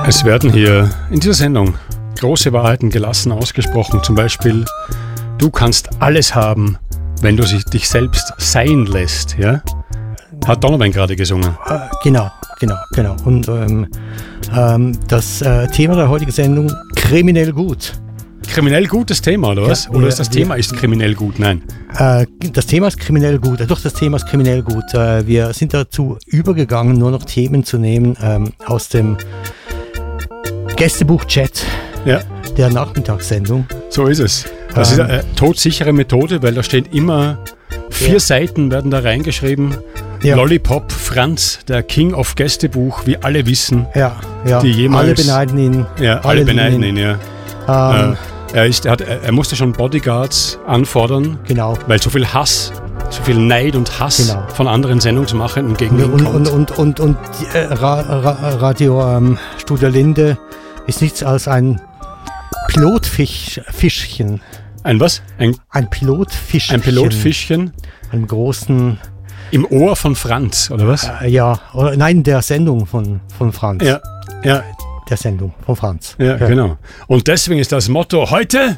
Es werden hier in dieser Sendung große Wahrheiten gelassen ausgesprochen. Zum Beispiel, du kannst alles haben, wenn du dich selbst sein lässt. Ja? Hat Donovan gerade gesungen. Genau. Und das Thema der heutigen Sendung, kriminell gut. Kriminell gutes Thema, oder was? Oder ist das Thema ist kriminell gut? Nein. Das Thema ist kriminell gut. Doch, das Thema ist kriminell gut. Wir sind dazu übergegangen, nur noch Themen zu nehmen aus dem Gästebuch-Chat der Nachmittagssendung. So ist es. Das ist eine todsichere Methode, weil da steht immer 4 Seiten werden da reingeschrieben. Ja. Lollipop, Franz, der King of Gästebuch, wie alle wissen. Ja. Die jemals, alle beneiden ihn. Ja, alle beneiden ihn, ja. Er musste schon Bodyguards anfordern, genau. Weil so viel Hass, so viel Neid und Hass von anderen Sendungsmachenden gegen ihn kommt. Und Radio Studio Linde ist nichts als ein Pilotfischchen. Ein was? Ein Pilotfischchen. Ein Pilotfischchen? Einem großen... Im Ohr von Franz, oder was? Der Sendung von Franz. Ja. Der Sendung von Franz. Ja, genau. Und deswegen ist das Motto heute?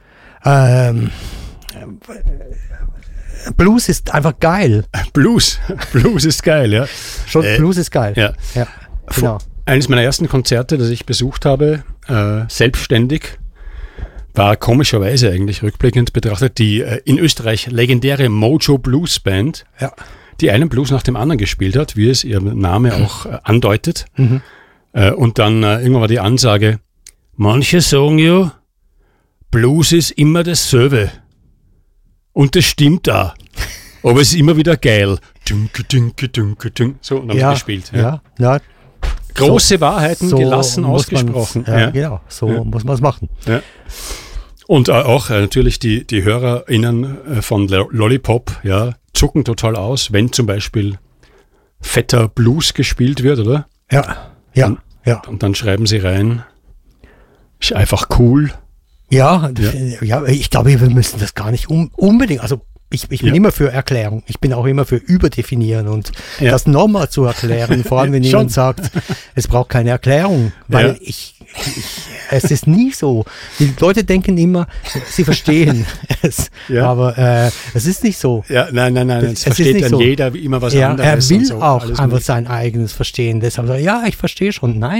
Blues ist einfach geil. Blues ist geil, ja. Blues ist geil. Ja. Genau. Eines meiner ersten Konzerte, das ich besucht habe, selbstständig, war komischerweise eigentlich rückblickend betrachtet die in Österreich legendäre Mojo Blues Band, die einen Blues nach dem anderen gespielt hat, wie es ihr Name auch andeutet. Mhm. Und dann irgendwann war die Ansage, manche sagen ja, Blues ist immer dasselbe. Und das stimmt da. Aber es ist immer wieder geil. So, und dann haben sie gespielt. Ja. Große Wahrheiten gelassen ausgesprochen. Genau, muss man es machen. Ja. Und auch natürlich die HörerInnen von Lollipop zucken total aus, wenn zum Beispiel fetter Blues gespielt wird, oder? Ja. Und dann schreiben sie rein, ist einfach cool. Ja, ich glaube, wir müssen das gar nicht unbedingt, also ich bin immer für Erklärung, ich bin auch immer für Überdefinieren und das nochmal zu erklären, vor allem wenn jemand sagt, es braucht keine Erklärung, weil es ist nie so. Die Leute denken immer, sie verstehen es, aber es ist nicht so. Ja, nein, es versteht dann so. Jeder wie immer was anderes. Er will auch einfach sein eigenes verstehen, deshalb sagt er, ich verstehe schon, Nein,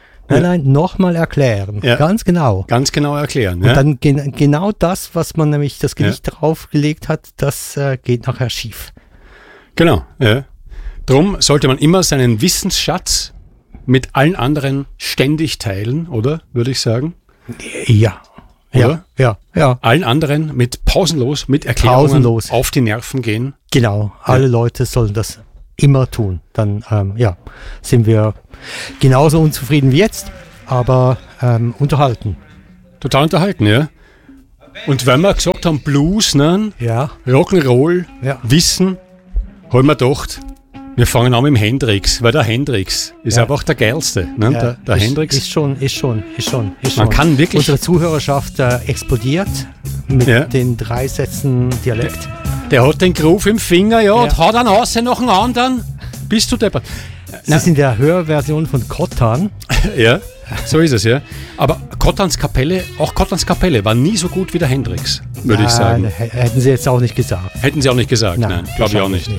nochmal erklären. Ja. Ganz genau. Ganz genau erklären. Und dann genau das, was man nämlich das Gewicht draufgelegt hat, das geht nachher schief. Genau. Ja. Drum sollte man immer seinen Wissensschatz mit allen anderen ständig teilen, oder? Würde ich sagen. Ja. Oder? Ja. Allen anderen mit pausenlos, mit Erklärungen auf die Nerven gehen. Genau. Alle Leute sollen das immer tun. Dann sind wir genauso unzufrieden wie jetzt, aber unterhalten. Total unterhalten, ja. Und wenn wir gesagt haben, Blues, ne? Rock'n'Roll, Wissen, haben wir gedacht, wir fangen an mit dem Hendrix, weil der Hendrix ist einfach der Geilste. Ne? Der Hendrix ist schon. Man kann wirklich... Unsere Zuhörerschaft explodiert mit den 3 Sätzen Dialekt. Der hat den Groove im Finger, und haut einen raus nach dem anderen. Bist du deppert. Sie sind in der Hörversion von Kottan. Ja, so ist es, ja. Aber Kottans Kapelle war nie so gut wie der Hendrix, würde ich sagen. Hätten Sie jetzt auch nicht gesagt. Hätten Sie auch nicht gesagt, nein. Glaube ich auch nicht.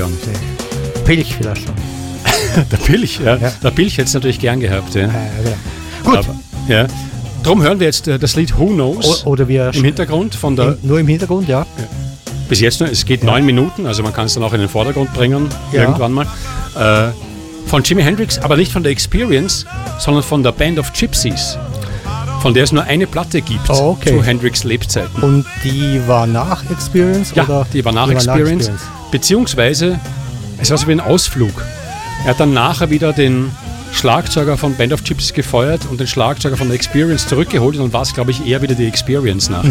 Pilch vielleicht schon. Der Pilch, Der Pilch hätte es natürlich gern gehabt, ja. Gut. Aber, drum hören wir jetzt das Lied Who Knows oder wir im Hintergrund von der... Nur im Hintergrund, ja. Bis jetzt nur, es geht 9 Minuten, also man kann es dann auch in den Vordergrund bringen, irgendwann mal. Von Jimi Hendrix, aber nicht von der Experience, sondern von der Band of Gypsies, von der es nur eine Platte gibt zu Hendrix' Lebzeiten. Und die war nach Experience? Ja, die war nach Experience, beziehungsweise es war so wie ein Ausflug. Er hat dann nachher wieder den Schlagzeuger von Band of Gypsies gefeuert und den Schlagzeuger von der Experience zurückgeholt und dann war es, glaube ich, eher wieder die Experience nachher.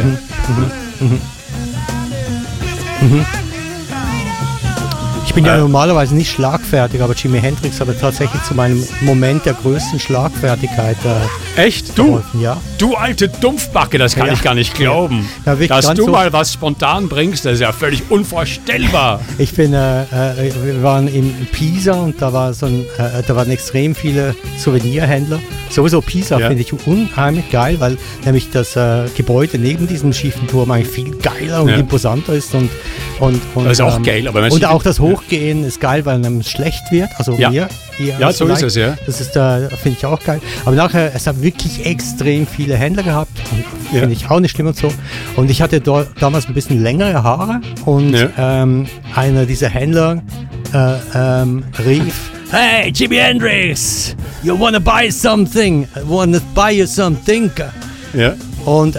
Ich bin ja normalerweise nicht schlagfertig, aber Jimi Hendrix hat tatsächlich zu meinem Moment der größten Schlagfertigkeit echt? geholfen, ja. Du alte Dumpfbacke, das kann ich gar nicht glauben. Ja, dass du mal was spontan bringst, das ist ja völlig unvorstellbar. Wir waren in Pisa und da waren extrem viele Souvenirhändler. Sowieso Pisa finde ich unheimlich geil, weil nämlich das Gebäude neben diesem schiefen Turm eigentlich viel geiler und imposanter ist und das ist auch geil. Aber und auch das Hochgehen ist geil, weil einem schlecht wird. Also mir. Ja, so ist es, ja. Das ist finde ich auch geil. Aber nachher, es hat wirklich extrem viele Händler gehabt. Finde ich auch nicht schlimm und so. Und ich hatte damals ein bisschen längere Haare und einer dieser Händler rief: Hey, Jimi Hendrix, you wanna buy something? I wanna buy you something. Ja. Und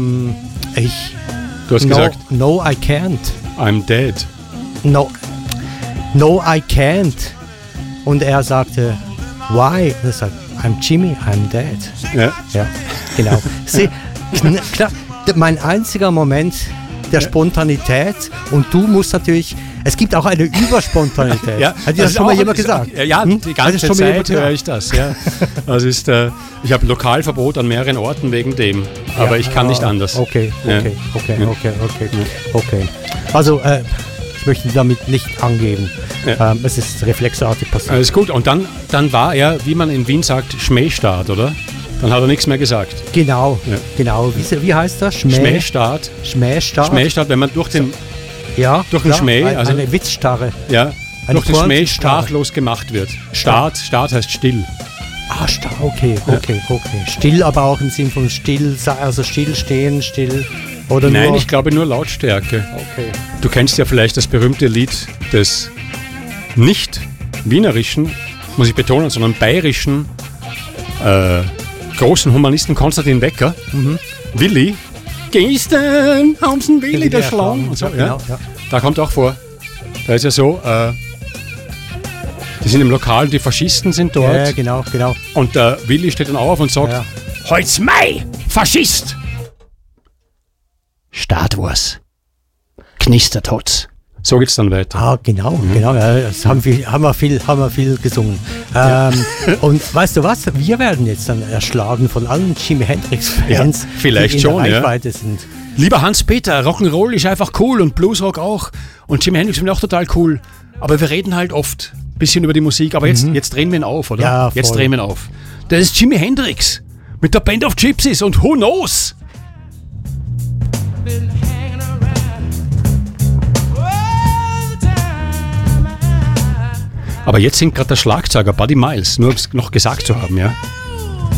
du hast gesagt, no, I can't. I'm dead. No, I can't. Und er sagte, why? Und er sagt, I'm Jimmy, I'm dead. Ja, genau. Klar, mein einziger Moment der Spontanität, und du musst natürlich, es gibt auch eine Überspontanität. Hat dir das schon mal jemand gesagt? Die ganze Zeit höre ich das. Ja. Das ist, ich habe Lokalverbot an mehreren Orten wegen dem, aber ich kann nicht anders. Okay. Also, ich möchte damit nicht angeben. Es ist reflexartig passiert. Alles gut. Und dann war er, wie man in Wien sagt, Schmähstart, oder? Dann hat er nichts mehr gesagt. Genau. Wie heißt das? Schmähstart, wenn man durch den Schmäh, also eine Witzstarre. Ja, durch den Schmäh sprachlos gemacht wird. Start heißt still. Okay. Still, aber auch im Sinn von still, also stillstehen, still. Oder nein, ich glaube nur Lautstärke. Okay. Du kennst ja vielleicht das berühmte Lied des nicht wienerischen, muss ich betonen, sondern bayerischen großen Humanisten Konstantin Wecker. Willi. Gestern haben sie Willi der Schlang. Und so, genau. Da kommt auch vor. Da ist ja so, die sind im Lokal, die Faschisten sind dort. Ja, genau. Und der Willi steht dann auf und sagt, Heut's Mai, Faschist! Startwurst. Knistert hat's. So geht's dann weiter. Genau. Das haben wir viel gesungen. Und weißt du was? Wir werden jetzt dann erschlagen von allen Jimi Hendrix-Fans, vielleicht die in schon, der Reichweite sind. Lieber Hans-Peter, Rock'n'Roll ist einfach cool und Bluesrock auch. Und Jimi Hendrix ist auch total cool. Aber wir reden halt oft ein bisschen über die Musik. Aber jetzt drehen wir ihn auf, oder? Ja, voll. Jetzt drehen wir ihn auf. Das ist Jimi Hendrix mit der Band of Gypsies und Who Knows? Aber jetzt singt gerade der Schlagzeuger Buddy Miles, nur um es noch gesagt zu haben, ja.